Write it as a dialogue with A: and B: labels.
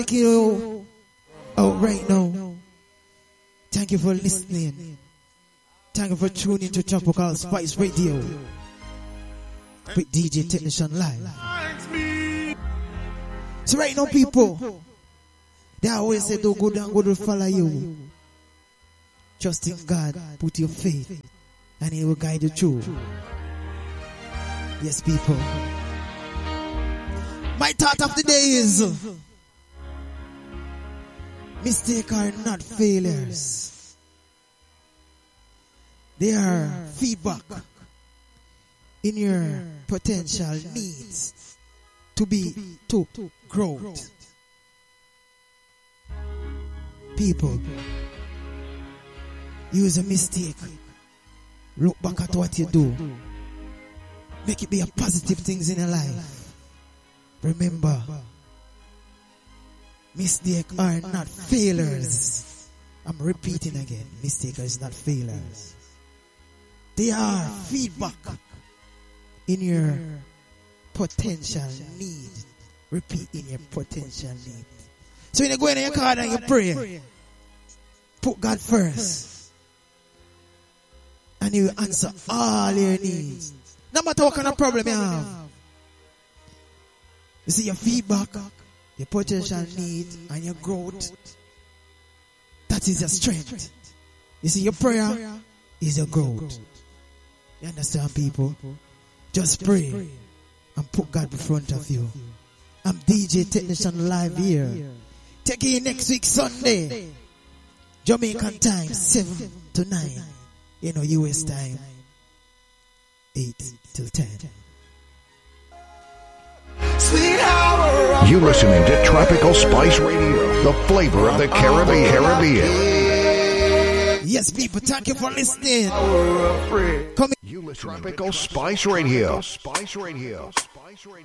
A: take you out right now. Thank you for listening. Thank you for tuning to Tropical Spice Radio with DJ Technician Live. So right now, people, they always say, don't go down, God will follow you. Trust in God, put your faith, and He will guide you through. Yes, people. My thought of the day is, mistakes are not failures. They are feedback in your potential needs to grow. People, use a mistake. Look back at what you do. Make it be a positive things in your life. Remember, mistakes are not failures. I'm repeating again. Mistakes are not failures. They are feedback in your potential need. Repeat, in your potential need. So when you go in your car and you pray, put God first, and He will answer all your needs. No matter what kind of problem you have. You see, your feedback, your potential need, and your growth, that is your strength. You see, your prayer is your growth. You understand, people? Just pray and put God in front of you. I'm DJ Technician Live here. Take you next week Sunday, Jamaican time, 7 to 9. You know, US time, 8 till 10.
B: You listening to Tropical Spice Radio, the flavor of the Caribbean.
A: Yes, people, thank you for listening.
B: You listen to Tropical Spice Radio.